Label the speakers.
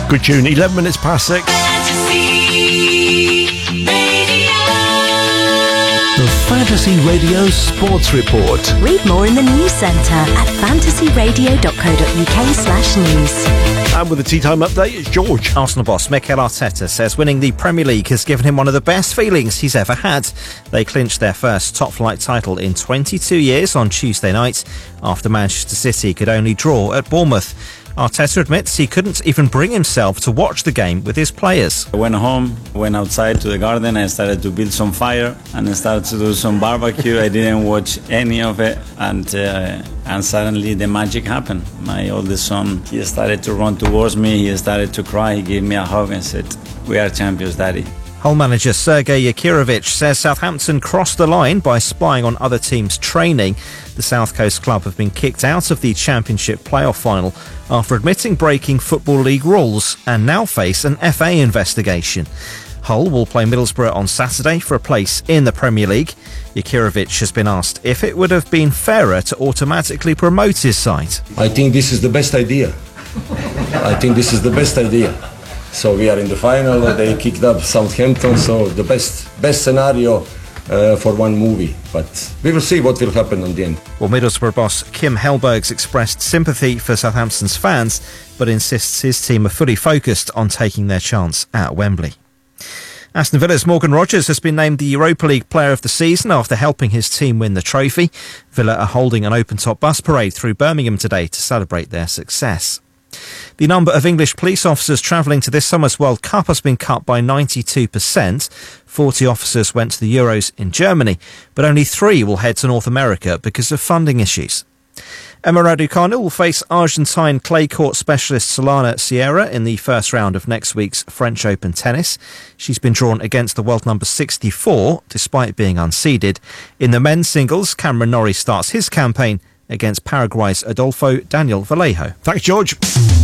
Speaker 1: Good tune. 11 minutes past 6.
Speaker 2: The Fantasy Radio Sports Report.
Speaker 3: Read more in the news centre at fantasyradio.co.uk/news.
Speaker 1: And with the tea time update, it's George.
Speaker 4: Arsenal boss Mikel Arteta says winning the Premier League has given him one of the best feelings he's ever had. They clinched their first top-flight title in 22 years on Tuesday night after Manchester City could only draw at Bournemouth. Arteta admits he couldn't even bring himself to watch the game with his players.
Speaker 5: I went home, went outside to the garden, I started to build some fire and I started to do some barbecue. I didn't watch any of it and suddenly the magic happened. My oldest son, he started to run towards me, he started to cry, he gave me a hug and said, "We are champions, Daddy."
Speaker 4: Hull manager Sergei Yakirovich says Southampton crossed the line by spying on other teams' training. The South Coast club have been kicked out of the Championship playoff final after admitting breaking Football League rules and now face an FA investigation. Hull will play Middlesbrough on Saturday for a place in the Premier League. Yakirovich has been asked if it would have been fairer to automatically promote his side.
Speaker 6: I think this is the best idea. So we are in the final, they kicked up Southampton, so the best scenario for one movie. But we will see what will happen in the end.
Speaker 4: Well, Middlesbrough boss Kim Hellberg's expressed sympathy for Southampton's fans, but insists his team are fully focused on taking their chance at Wembley. Aston Villa's Morgan Rogers has been named the Europa League Player of the Season after helping his team win the trophy. Villa are holding an open-top bus parade through Birmingham today to celebrate their success. The number of English police officers travelling to this summer's World Cup has been cut by 92%. 40 officers went to the Euros in Germany, but only 3 will head to North America because of funding issues. Emma Raducanu will face Argentine clay court specialist Solana Sierra in the first round of next week's French Open tennis. She's been drawn against the world number 64, despite being unseeded. In the men's singles, Cameron Norrie starts his campaign against Paraguay's Adolfo Daniel Vallejo.
Speaker 1: Thanks, George.